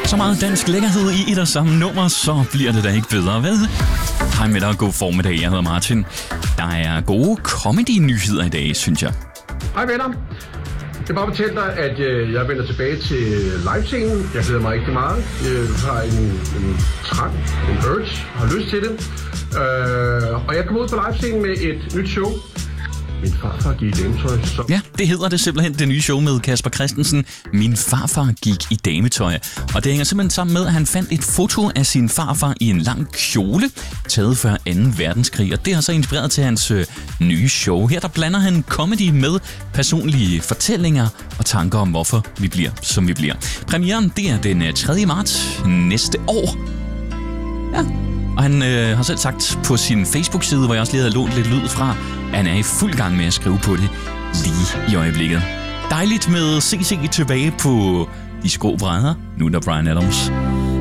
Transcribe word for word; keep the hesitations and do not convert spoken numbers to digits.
Så meget dansk lækkerhed i et og samme nummer, så bliver det da ikke bedre, vel? Hej med dig og god formiddag, jeg hedder Martin. Der er gode comedy-nyheder i dag, synes jeg. Hej venner. Jeg vil bare fortælle dig, at jeg vender tilbage til livescenen. Jeg glæder mig rigtig meget. Jeg har en, en trang, en urge, har lyst til det. Uh, og jeg kommer ud på livescenen med et nyt show. Min farfar gik i dametøj. Så... Ja, det hedder det simpelthen, det nye show med Kasper Christensen. Min farfar gik i dametøj. Og det hænger simpelthen sammen med, at han fandt et foto af sin farfar i en lang kjole, taget før anden verdenskrig. Og det har så inspireret til hans øh, nye show. Her der blander han comedy med personlige fortællinger og tanker om, hvorfor vi bliver, som vi bliver. Premieren, det er den tredje marts næste år. Ja. Og han øh, har selv sagt på sin Facebook-side, hvor jeg også lige havde lånt lidt lyd fra, at han er i fuld gang med at skrive på det lige i øjeblikket. Dejligt med C C tilbage på de skrå brædder, nu der Bryan Adams.